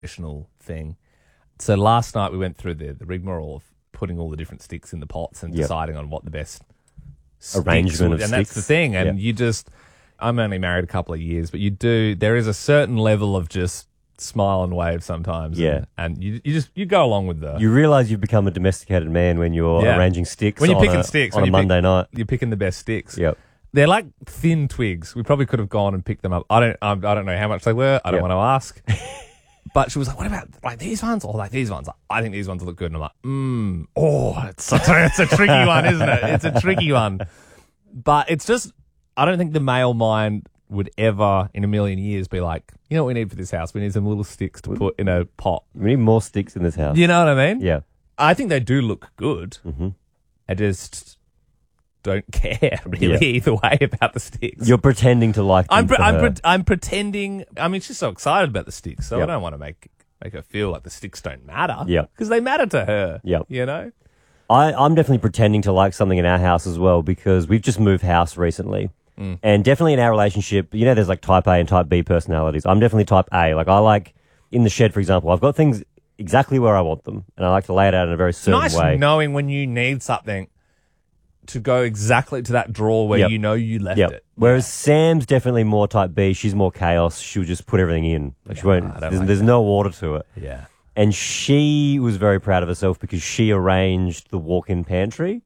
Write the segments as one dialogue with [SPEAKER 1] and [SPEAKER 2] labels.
[SPEAKER 1] traditional thing. So last night we went through the rigmarole of putting all the different sticks in the pots and deciding on what the best
[SPEAKER 2] arrangement of
[SPEAKER 1] and
[SPEAKER 2] sticks.
[SPEAKER 1] that's the thing. And I'm only married a couple of years, but there is a certain level of just smile and wave sometimes.
[SPEAKER 2] Yeah.
[SPEAKER 1] And you go along with the...
[SPEAKER 2] You realise you've become a domesticated man when you're arranging sticks
[SPEAKER 1] when you're
[SPEAKER 2] on
[SPEAKER 1] picking sticks,
[SPEAKER 2] on a Monday night.
[SPEAKER 1] You're picking the best sticks.
[SPEAKER 2] Yep.
[SPEAKER 1] They're like thin twigs. We probably could have gone and picked them up. I don't know how much they were. I don't want to ask. But she was like, what about like these ones or like these ones? I think these ones look good. And I'm like, it's a tricky one, isn't it? It's a tricky one. But it's just, I don't think the male mind would ever in a million years be like, you know what we need for this house? We need some little sticks to put in a pot.
[SPEAKER 2] We need more sticks in this house.
[SPEAKER 1] You know what I mean?
[SPEAKER 2] Yeah.
[SPEAKER 1] I think they do look good.
[SPEAKER 2] Mm-hmm.
[SPEAKER 1] I just don't care really either way about the sticks.
[SPEAKER 2] You're pretending to like them.
[SPEAKER 1] I'm pretending. I mean, she's so excited about the sticks, so I don't want to make her feel like the sticks don't matter.
[SPEAKER 2] Yeah,
[SPEAKER 1] because they matter to her.
[SPEAKER 2] Yeah,
[SPEAKER 1] you know.
[SPEAKER 2] I'm definitely pretending to like something in our house as well because we've just moved house recently, and definitely in our relationship, you know, there's like type A and type B personalities. I'm definitely type A. Like I like in the shed, for example, I've got things exactly where I want them, and I like to lay it out in a very certain way.
[SPEAKER 1] It's nice knowing when you need something to go exactly to that drawer where you know you left it.
[SPEAKER 2] Whereas Sam's definitely more type B. She's more chaos. She'll just put everything in. Like she won't. There's no order to it.
[SPEAKER 1] Yeah.
[SPEAKER 2] And she was very proud of herself because she arranged the walk-in pantry.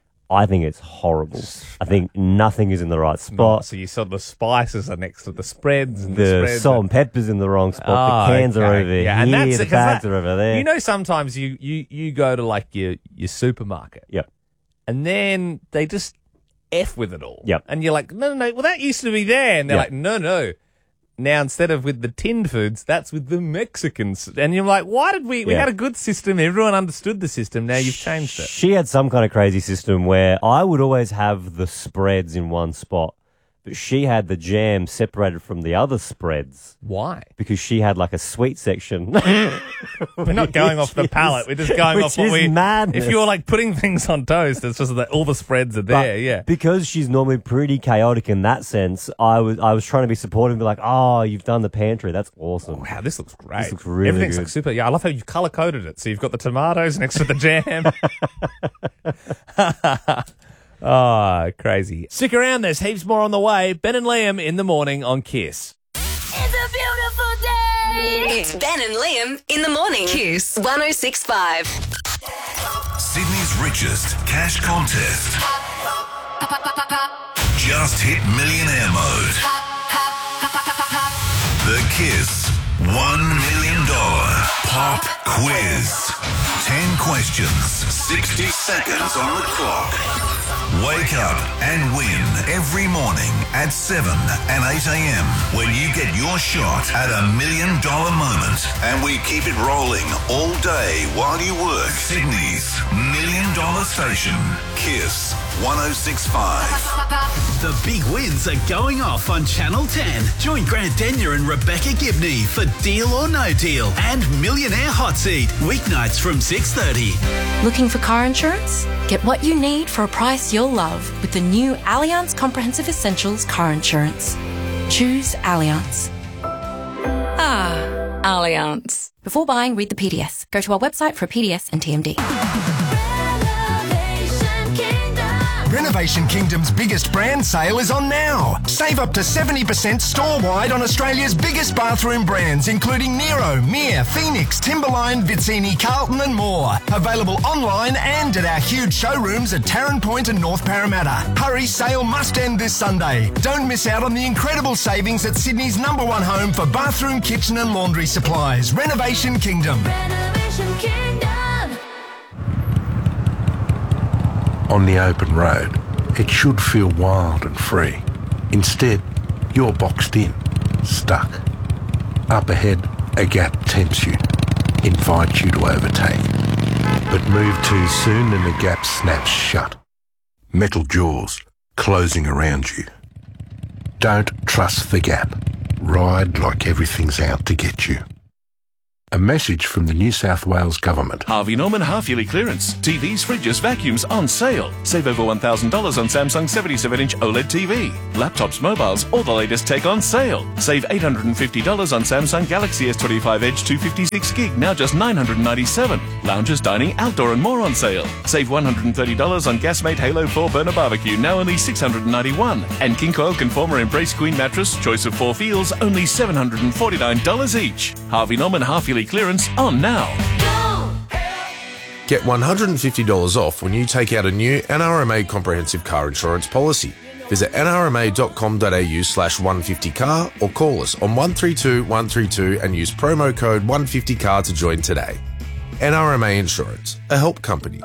[SPEAKER 2] I think it's horrible. I think nothing is in the right spot.
[SPEAKER 1] So you saw the spices are next to the spreads. And
[SPEAKER 2] the salt and pepper's in the wrong spot. The cans are over here. And the bags are over there.
[SPEAKER 1] You know, sometimes you go to like your supermarket.
[SPEAKER 2] Yep.
[SPEAKER 1] And then they just F with it all.
[SPEAKER 2] Yep.
[SPEAKER 1] And you're like, no, well, that used to be there. And they're like, no. Now, instead of with the tinned foods, that's with the Mexicans. And you're like, why did we had a good system. Everyone understood the system. Now you've changed it.
[SPEAKER 2] She had some kind of crazy system where I would always have the spreads in one spot. But she had the jam separated from the other spreads.
[SPEAKER 1] Why?
[SPEAKER 2] Because she had like a sweet section.
[SPEAKER 1] We're not going off the palette. We're just going off what we...
[SPEAKER 2] madness.
[SPEAKER 1] If you're like putting things on toast, it's just that all the spreads are there,
[SPEAKER 2] but because she's normally pretty chaotic in that sense, I was trying to be supportive and be like, oh, you've done the pantry. That's awesome.
[SPEAKER 1] Oh, wow, this looks great.
[SPEAKER 2] This looks really
[SPEAKER 1] Everything's
[SPEAKER 2] good.
[SPEAKER 1] Like super. Yeah, I love how you've colour-coded it. So you've got the tomatoes next to the jam. Oh, crazy. Stick around, there's heaps more on the way. Ben and Liam in the morning on KISS.
[SPEAKER 3] It's a beautiful day.
[SPEAKER 4] It's Ben and Liam in the morning. KISS 106.5.
[SPEAKER 5] Sydney's richest cash contest. Just hit millionaire mode. The KISS $1 million pop quiz. 10 questions, 60 seconds on the clock. Wake up and win every morning at 7 and 8 a.m. when you get your shot at $1 million moment. And we keep it rolling all day while you work. Sydney's $1 million station, KISS 106.5.
[SPEAKER 6] The big wins are going off on Channel 10. Join Grant Denyer and Rebecca Gibney for Deal or No Deal and Millionaire Hot Seat, weeknights from 6:30.
[SPEAKER 7] Looking for car insurance? Get what you need for a price you'll love with the new Allianz Comprehensive Essentials car insurance. Choose Allianz.
[SPEAKER 4] Allianz.
[SPEAKER 7] Before buying, read the PDS. Go to our website for a PDS and TMD.
[SPEAKER 8] Renovation Kingdom's biggest brand sale is on now. Save up to 70% store-wide on Australia's biggest bathroom brands, including Nero, Mir, Phoenix, Timberline, Vizzini, Carlton and more. Available online and at our huge showrooms at Tarrant Point and North Parramatta. Hurry, sale must end this Sunday. Don't miss out on the incredible savings at Sydney's #1 home for bathroom, kitchen and laundry supplies. Renovation Kingdom.
[SPEAKER 3] Renovation Kingdom.
[SPEAKER 9] On the open road, it should feel wild and free. Instead, you're boxed in, stuck. Up ahead, a gap tempts you, invites you to overtake. But move too soon and the gap snaps shut. Metal jaws closing around you. Don't trust the gap. Ride like everything's out to get you. A message from the New South Wales Government.
[SPEAKER 10] Harvey Norman half-yearly clearance. TVs, fridges, vacuums on sale. Save over $1,000 on Samsung 77-inch OLED TV. Laptops, mobiles, all the latest tech on sale. Save $850 on Samsung Galaxy S25 Edge 256 gig, now just $997. Lounges, dining, outdoor and more on sale. Save $130 on Gasmate Halo 4 burner barbecue, now only $691. And King Coil Conformer Embrace Queen mattress, choice of 4 feels, only $749 each. Harvey Norman half-yearly clearance on now.
[SPEAKER 11] Get $150 off when you take out a new NRMA comprehensive car insurance policy. Visit nrma.com.au/150car or call us on 132 132 and use promo code 150car to join today. NRMA Insurance, a help company.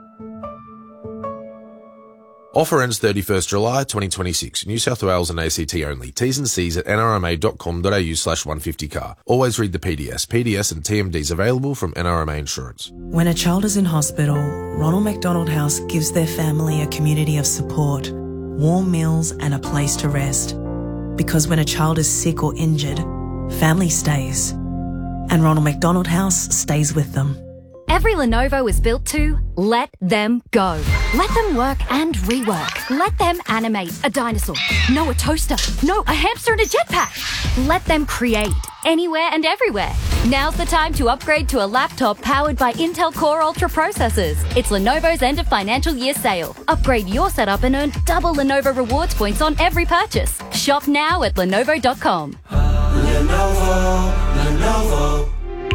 [SPEAKER 11] Offer ends 31st July 2026. New South Wales and ACT only. T's and C's at nrma.com.au/150car. Always read the PDS. PDS and TMDs available from NRMA Insurance.
[SPEAKER 12] When a child is in hospital, Ronald McDonald House gives their family a community of support, warm meals and a place to rest. Because when a child is sick or injured, family stays. And Ronald McDonald House stays with them.
[SPEAKER 13] Every Lenovo is built to let them go. Let them work and rework. Let them animate a dinosaur. No, a toaster. No, a hamster and a jetpack. Let them create anywhere and everywhere. Now's the time to upgrade to a laptop powered by Intel Core Ultra processors. It's Lenovo's end of financial year sale. Upgrade your setup and earn double Lenovo rewards points on every purchase. Shop now at Lenovo.com.
[SPEAKER 14] Lenovo.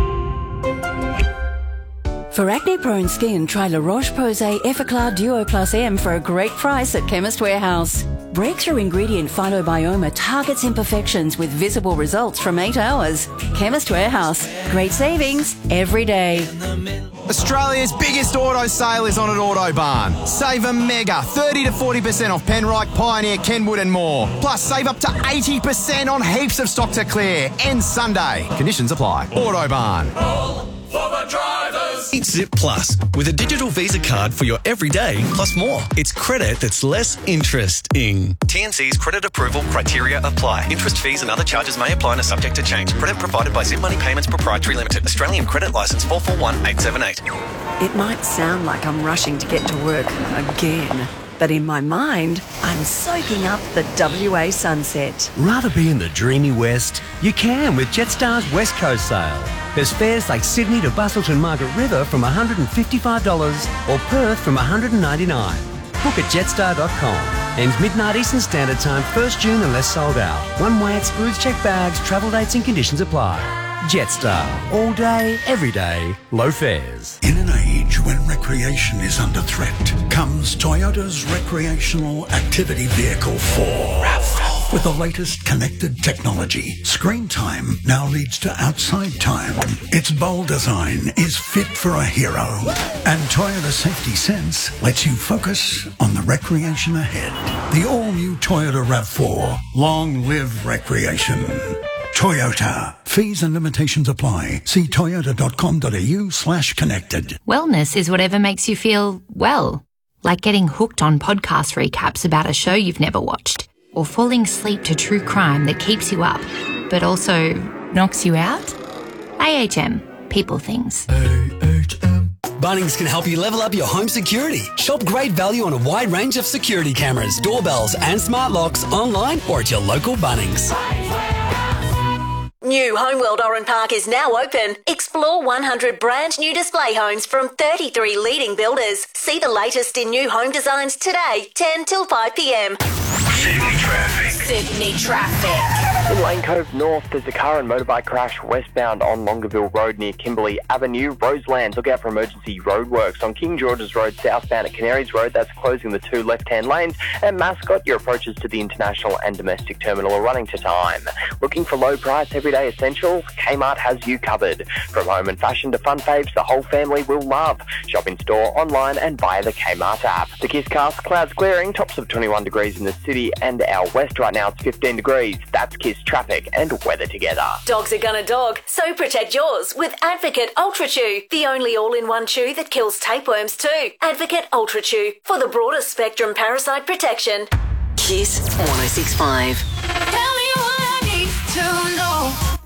[SPEAKER 14] For acne-prone skin, try La Roche-Posay Effaclar Duo Plus M for a great price at Chemist Warehouse. Breakthrough ingredient Phytobioma targets imperfections with visible results from 8 hours. Chemist Warehouse. Great savings every day.
[SPEAKER 15] Australia's biggest auto sale is on at Autobarn. Save a mega 30 to 40% off Penrite, Pioneer, Kenwood and more. Plus save up to 80% on heaps of stock to clear. Ends Sunday. Conditions apply. Autobarn.
[SPEAKER 16] For the drivers. Eat Zip Plus with a digital Visa card for your everyday plus more. It's credit that's less interesting.
[SPEAKER 17] TNC's credit approval criteria apply. Interest fees and other charges may apply and are subject to change. Credit provided by Zip Money Payments Proprietary Limited. Australian Credit Licence 441878.
[SPEAKER 18] It might sound like I'm rushing to get to work again. But in my mind, I'm soaking up the WA sunset.
[SPEAKER 19] Rather be in the dreamy west? You can with Jetstar's West Coast sale. There's fares like Sydney to Busselton Margaret River from $155 or Perth from $199. Book at jetstar.com. Ends midnight Eastern Standard Time, 1st June unless sold out. One way excludes checked bags, travel dates and conditions apply. Jetstar. All day, every day, low fares.
[SPEAKER 20] In an age when recreation is under threat, comes Toyota's recreational activity vehicle 4. RAV4. With the latest connected technology, screen time now leads to outside time. Its bold design is fit for a hero. And Toyota Safety Sense lets you focus on the recreation ahead. The all-new Toyota RAV4. Long live recreation. Toyota. Fees and limitations apply. See toyota.com.au/connected.
[SPEAKER 21] Wellness is whatever makes you feel well. Like getting hooked on podcast recaps about a show you've never watched. Or falling asleep to true crime that keeps you up, but also knocks you out. AHM. People things.
[SPEAKER 22] Bunnings can help you level up your home security. Shop great value on a wide range of security cameras, doorbells and smart locks online or at your local Bunnings.
[SPEAKER 4] New Homeworld Oran Park is now open. Explore 100 brand new display homes from 33 leading builders. See the latest in new home designs today, 10 till 5 p.m.
[SPEAKER 5] Sydney traffic.
[SPEAKER 4] Sydney traffic.
[SPEAKER 23] In Lane Cove North, there's a car and motorbike crash westbound on Longueville Road near Kimberley Avenue. Roselands, look out for emergency roadworks. On King George's Road southbound at Canaries Road, that's closing the 2 left-hand lanes. And Mascot, your approaches to the international and domestic terminal are running to time. Looking for low price everyday essentials? Kmart has you covered. From home and fashion to fun faves, the whole family will love. Shop in store, online and via the Kmart app. The Kisscast, clouds clearing, tops of 21 degrees in the city and our west. Right now it's 15 degrees. That's Kiss traffic and weather together.
[SPEAKER 4] Dogs are gonna dog, so protect yours with Advocate Ultra Chew, the only all-in-one chew that kills tapeworms too. Advocate Ultra Chew for the broadest spectrum parasite protection. Kiss 106.5.
[SPEAKER 3] Tell me what I need to know.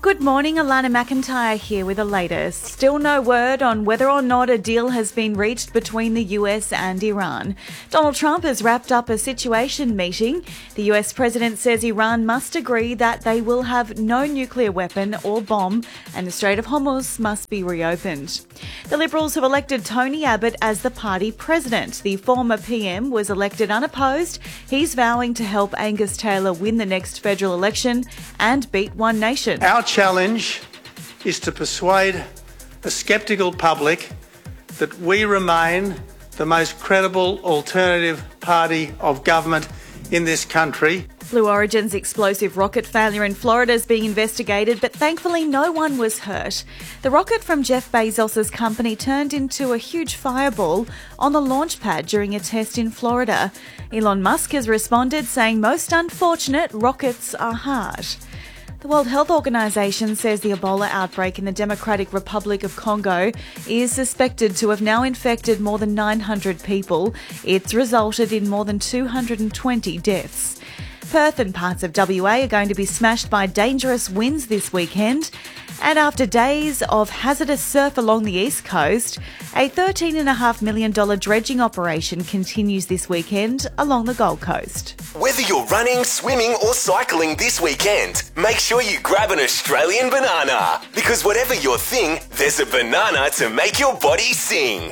[SPEAKER 1] Good morning, Alana McIntyre here with the latest. Still no word on whether or not a deal has been reached between the US and Iran. Donald Trump has wrapped up a situation meeting. The US president says Iran must agree that they will have no nuclear weapon or bomb and the Strait of Hormuz must be reopened. The Liberals have elected Tony Abbott as the party president. The former PM was elected unopposed. He's vowing to help Angus Taylor win the next federal election and beat One Nation.
[SPEAKER 2] Our challenge is to persuade a sceptical public that we remain the most credible alternative party of government in this country.
[SPEAKER 1] Blue Origin's explosive rocket failure in Florida is being investigated, but thankfully no one was hurt. The rocket from Jeff Bezos' company turned into a huge fireball on the launch pad during a test in Florida. Elon Musk has responded saying most unfortunate, rockets are hard. The World Health Organization says the Ebola outbreak in the Democratic Republic of Congo is suspected to have now infected more than 900 people. It's resulted in more than 220 deaths. Perth and parts of WA are going to be smashed by dangerous winds this weekend. And after days of hazardous surf along the east coast, a $13.5 million dredging operation continues this weekend along the Gold Coast.
[SPEAKER 6] Whether you're running, swimming or cycling this weekend, make sure you grab an Australian banana. Because whatever your thing, there's a banana to make your body sing.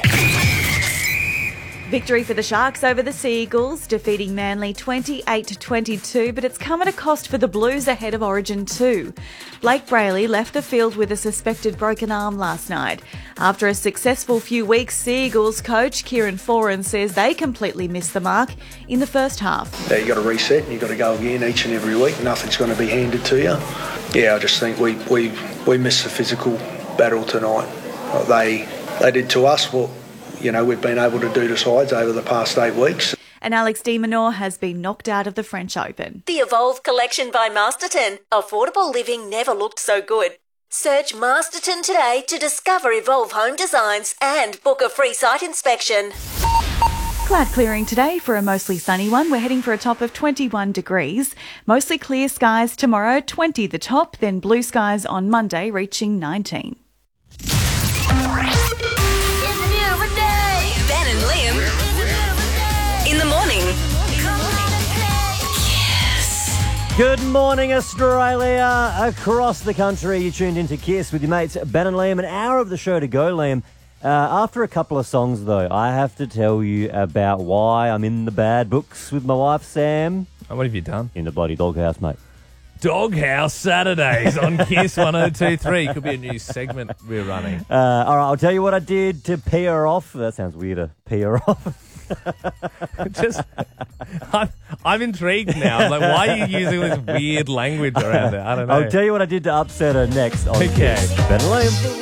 [SPEAKER 1] Victory for the Sharks over the Sea Eagles, defeating Manly 28-22, but it's come at a cost for the Blues ahead of Origin 2. Blake Brayley left the field with a suspected broken arm last night. After a successful few weeks, Sea Eagles coach Kieran Foran says they completely missed the mark in the first half.
[SPEAKER 2] You've got to reset and you've got to go again each and every week. Nothing's going to be handed to you. Yeah, I just think we missed the physical battle tonight. They did to us what we've been able to do to sides over the past 8 weeks.
[SPEAKER 1] And Alex de Minaur has been knocked out of the French Open.
[SPEAKER 4] The Evolve collection by Masterton. Affordable living never looked so good. Search Masterton today to discover Evolve home designs and book a free site inspection.
[SPEAKER 1] Cloud clearing today for a mostly sunny one. We're heading for a top of 21 degrees. Mostly clear skies tomorrow, 20 the top, then blue skies on Monday reaching 19.
[SPEAKER 4] Ben and Liam in the morning.
[SPEAKER 24] Good morning, Australia. Across the country, you tuned into Kiss with your mates Ben and Liam. An hour of the show to go, Liam. After a couple of songs, though, I have to tell you about why I'm in the bad books with my wife, Sam.
[SPEAKER 25] Oh, what have you done?
[SPEAKER 24] In the bloody doghouse, mate.
[SPEAKER 25] Doghouse Saturdays on Kiss 102.3. Could be a new segment we're running.
[SPEAKER 24] All right, I'll tell you what I did to pee her off. That sounds weirder. Pee her off.
[SPEAKER 25] I'm intrigued now. I'm like, why are you using this weird language around it? I don't know.
[SPEAKER 24] I'll tell you what I did to upset her next on
[SPEAKER 25] Okay.
[SPEAKER 24] Kiss. Ben and Liam.